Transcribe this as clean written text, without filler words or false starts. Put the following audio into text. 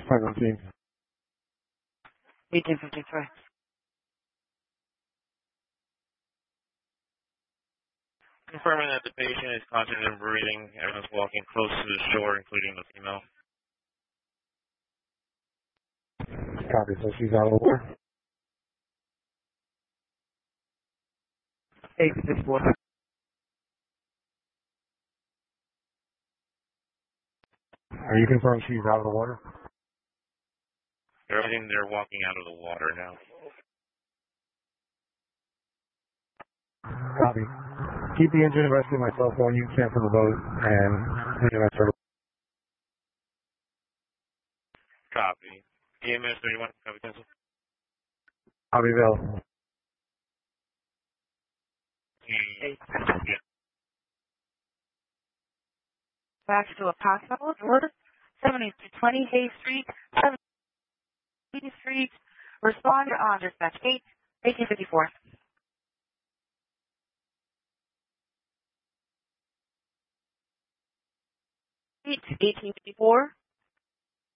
Find on scene. 1853. Confirming that the patient is conscious and breathing. Everyone's walking close to the shore, including the female. Copy, so she's out of the water. 854. Are you confirmed she's out of the water? They're walking out of the water now. Copy. Keep the engine arrested, my cell phone, you can for the boat, and engine arrested. Copy. EMS 31, copy cancel. I'll be available. Yeah. Back to a hospital. Order 70-20 Hay Street, 70 Street. Respond on dispatch 1854. 1854.